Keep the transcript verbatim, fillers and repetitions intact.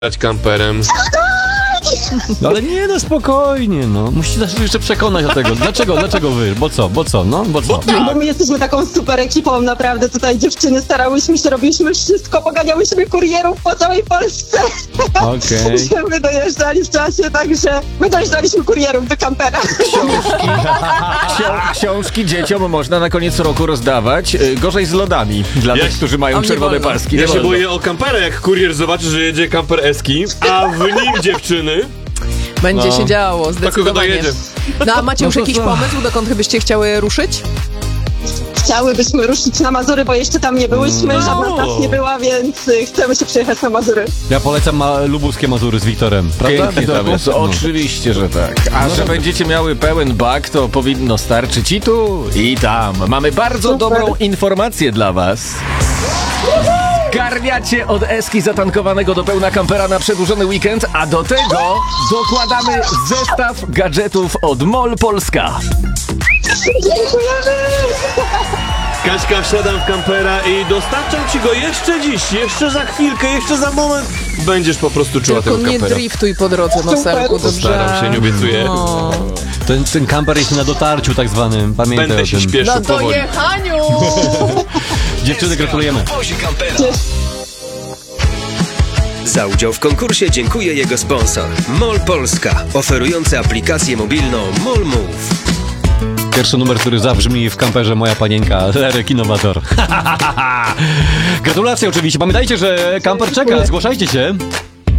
kamperem. No ale nie, no spokojnie, no. Musicie nas jeszcze przekonać do tego. Dlaczego, dlaczego wy? Bo co, bo co, no? Bo co? Bo my jesteśmy taką super ekipą, naprawdę. Tutaj dziewczyny starałyśmy się, robiliśmy wszystko, poganiałyśmy kurierów po całej Polsce. Okej. Żebyśmy dojeżdżali w czasie, także my dojeżdżaliśmy kurierów do kampera. Książki, Ksio- książki dzieciom można na koniec roku rozdawać. Y, Gorzej z lodami dla Ja tych, się- którzy mają A mnie czerwone wolno. paski. Ja Nie się wolno. boję o kampera, jak kurier zobaczy, że jedzie kamper eski, a w nim dziewczyny. Będzie No. się działo, kogo zdecydowanie. dojedzie? No a macie już No to jakiś co? pomysł, dokąd byście chciały ruszyć? Chciałybyśmy ruszyć na Mazury, bo jeszcze tam nie byłyśmy, No. żadna z nas nie była, więc y, chcemy się przejechać na Mazury. Ja polecam ma lubuskie Mazury z Wiktorem. Prawda? Pięknie tam Wiktorku? jest. No. Oczywiście, że tak. A że będziecie miały pełen bak, to powinno starczyć i tu, i tam. Mamy bardzo Super. dobrą informację dla was. Garniacie od Eski zatankowanego do pełna kampera na przedłużony weekend, a do tego dokładamy zestaw gadżetów od Mall Polska. Dziękujemy! Kaśka, wsiadam w kampera i dostarczam ci go jeszcze dziś, jeszcze za chwilkę, jeszcze za moment. Będziesz po prostu czuła Tylko tego nie kampera. driftuj po drodze, no Super. Serku, dobrze? Postaram się, nie obiecuję. No. Ten, ten kamper jest na dotarciu tak zwanym. Pamiętaj Będę o się tym. śpieszył Na powoli. dojechaniu! Dziewczyny, gratulujemy. Za udział w konkursie dziękuję jego sponsor Mall Polska, oferujący aplikację mobilną Mall Move. Pierwszy numer, który zabrzmi w kamperze Moja Panienka, Lerek Innowator. Gratulacje oczywiście. Pamiętajcie, że kamper czeka. Zgłaszajcie się.